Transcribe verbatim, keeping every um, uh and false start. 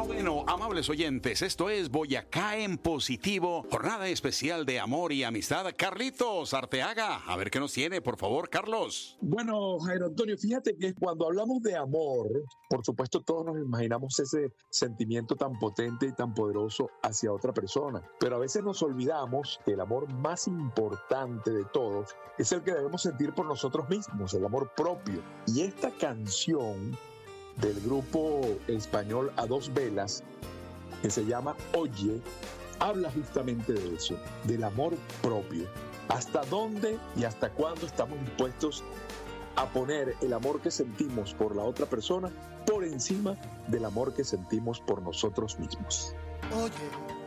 Bueno, amables oyentes, esto es Boyacá en Positivo, jornada especial de amor y amistad. Carlitos Arteaga, a ver qué nos tiene, por favor, Carlos. Bueno, Jairo Antonio, fíjate que cuando hablamos de amor, por supuesto todos nos imaginamos ese sentimiento tan potente y tan poderoso hacia otra persona, pero a veces nos olvidamos que el amor más importante de todos es el que debemos sentir por nosotros mismos, el amor propio. Y esta canción del grupo español A Dos Velas, que se llama Oye, habla justamente de eso, del amor propio. ¿Hasta dónde y hasta cuándo estamos dispuestos a poner el amor que sentimos por la otra persona por encima del amor que sentimos por nosotros mismos? Oye,